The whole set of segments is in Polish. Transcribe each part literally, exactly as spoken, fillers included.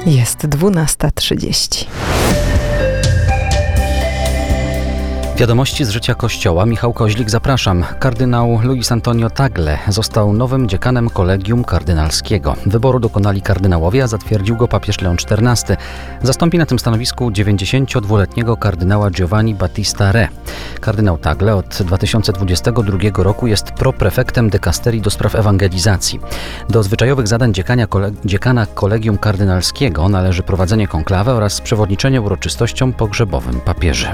Jest dwunasta trzydzieści. Wiadomości z życia Kościoła. Michał Koźlik, zapraszam. Kardynał Luis Antonio Tagle został nowym dziekanem Kolegium Kardynalskiego. Wyboru dokonali kardynałowie, a zatwierdził go papież Leon czternasty. Zastąpi na tym stanowisku dziewięćdziesięciodwuletniego kardynała Giovanni Battista Re. Kardynał Tagle od dwa tysiące dwudziestego drugiego roku jest proprefektem dykasterii do spraw ewangelizacji. Do zwyczajowych zadań dziekania kole- dziekana Kolegium Kardynalskiego należy prowadzenie konklawy oraz przewodniczenie uroczystościom pogrzebowym papieży.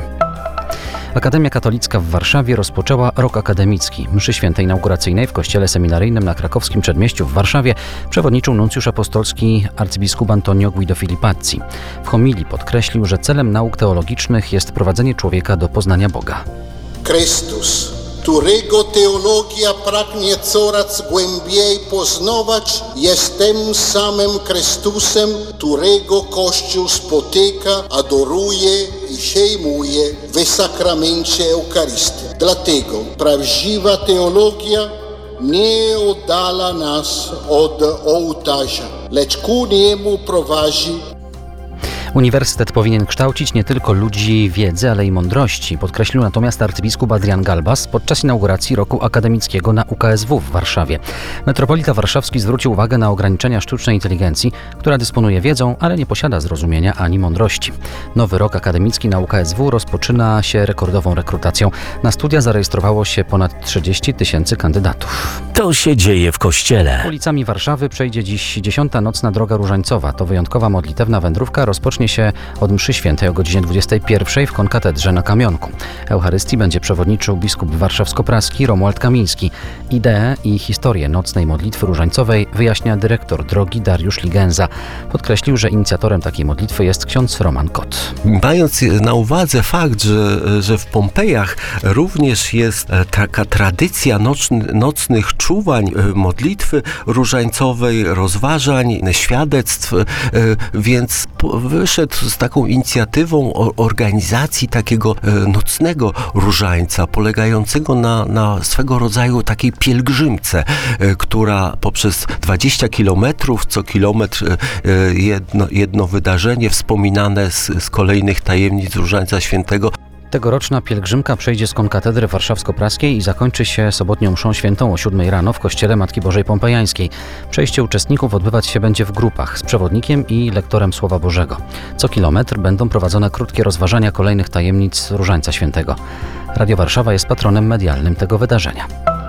Akademia Katolicka w Warszawie rozpoczęła rok akademicki. Mszy świętej inauguracyjnej w kościele seminaryjnym na Krakowskim Przedmieściu w Warszawie przewodniczył nuncjusz apostolski arcybiskup Antonio Guido Filipazzi. W homilii podkreślił, że celem nauk teologicznych jest prowadzenie człowieka do poznania Boga. Chrystus, którego teologia pragnie coraz głębiej poznawać, jest tym samym Chrystusem, którego Kościół spotyka, adoruje i przyjmuje w sakramencie Eucharystii. Dlatego prawdziwa teologia nie oddala nas od ołtarza, lecz ku niemu prowadzi. Uniwersytet powinien kształcić nie tylko ludzi wiedzy, ale i mądrości, podkreślił natomiast arcybiskup Adrian Galbas podczas inauguracji roku akademickiego na U K S W w Warszawie. Metropolita warszawski zwrócił uwagę na ograniczenia sztucznej inteligencji, która dysponuje wiedzą, ale nie posiada zrozumienia ani mądrości. Nowy rok akademicki na U K S W rozpoczyna się rekordową rekrutacją. Na studia zarejestrowało się ponad trzydzieści tysięcy kandydatów. To się dzieje w kościele. Ulicami Warszawy przejdzie dziś dziesiąta nocna droga różańcowa. To wyjątkowa modlitewna wędrówka rozpocznie się od mszy świętej o godzinie dwudziestej pierwszej w konkatedrze na Kamionku. Eucharystii będzie przewodniczył biskup warszawsko-praski Romuald Kamiński. Ideę i historię nocnej modlitwy różańcowej wyjaśnia dyrektor drogi Dariusz Ligenza. Podkreślił, że inicjatorem takiej modlitwy jest ksiądz Roman Kot. Mając na uwadze fakt, że, że w Pompejach również jest taka tradycja nocny, nocnych czuwań, modlitwy różańcowej, rozważań, świadectw, więc wyszedł z taką inicjatywą organizacji takiego nocnego różańca, polegającego na, na swego rodzaju takiej pielgrzymce, która poprzez dwadzieścia kilometrów, co kilometr jedno, jedno wydarzenie wspominane z, z kolejnych tajemnic Różańca Świętego. Tegoroczna pielgrzymka przejdzie z konkatedry warszawsko-praskiej i zakończy się sobotnią mszą świętą o siódmej rano w kościele Matki Bożej Pompejańskiej. Przejście uczestników odbywać się będzie w grupach z przewodnikiem i lektorem Słowa Bożego. Co kilometr będą prowadzone krótkie rozważania kolejnych tajemnic Różańca Świętego. Radio Warszawa jest patronem medialnym tego wydarzenia.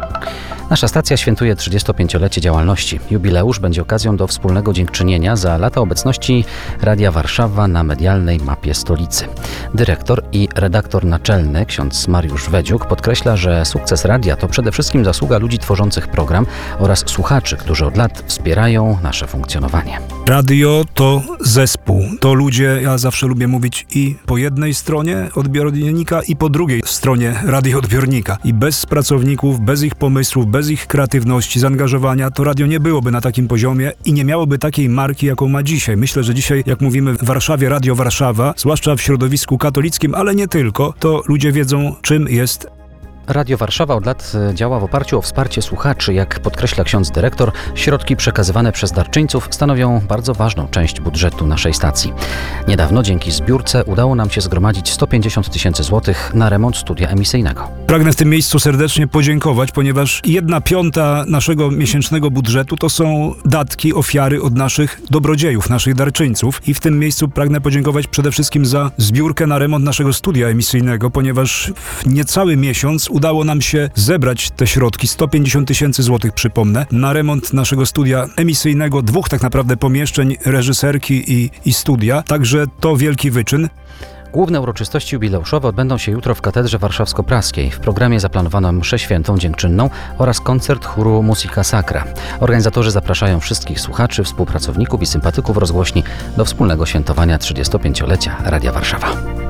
Nasza stacja świętuje trzydziestopięciolecie działalności. Jubileusz będzie okazją do wspólnego dziękczynienia za lata obecności Radia Warszawa na medialnej mapie stolicy. Dyrektor i redaktor naczelny ksiądz Mariusz Wedziuk podkreśla, że sukces radia to przede wszystkim zasługa ludzi tworzących program oraz słuchaczy, którzy od lat wspierają nasze funkcjonowanie. Radio to zespół. To ludzie, ja zawsze lubię mówić, i po jednej stronie odbiornika, i po drugiej stronie radioodbiornika. I bez pracowników, bez ich pomysłów, bez ich kreatywności, zaangażowania, to radio nie byłoby na takim poziomie i nie miałoby takiej marki, jaką ma dzisiaj. Myślę, że dzisiaj, jak mówimy w Warszawie, Radio Warszawa, zwłaszcza w środowisku katolickim, ale nie tylko, to ludzie wiedzą, czym jest Radio Warszawa od lat działa w oparciu o wsparcie słuchaczy. Jak podkreśla ksiądz dyrektor, środki przekazywane przez darczyńców stanowią bardzo ważną część budżetu naszej stacji. Niedawno dzięki zbiórce udało nam się zgromadzić sto pięćdziesiąt tysięcy złotych na remont studia emisyjnego. Pragnę w tym miejscu serdecznie podziękować, ponieważ jedna piąta naszego miesięcznego budżetu to są datki, ofiary od naszych dobrodziejów, naszych darczyńców. I w tym miejscu pragnę podziękować przede wszystkim za zbiórkę na remont naszego studia emisyjnego, ponieważ w niecały miesiąc udało nam się zebrać te środki, sto pięćdziesiąt tysięcy złotych, przypomnę, na remont naszego studia emisyjnego, dwóch tak naprawdę pomieszczeń, reżyserki i, i studia. Także to wielki wyczyn. Główne uroczystości jubileuszowe odbędą się jutro w Katedrze Warszawsko-Praskiej. W programie zaplanowano mszę świętą dziękczynną oraz koncert chóru Musica Sacra. Organizatorzy zapraszają wszystkich słuchaczy, współpracowników i sympatyków rozgłośni do wspólnego świętowania trzydziestopięciolecia Radia Warszawa.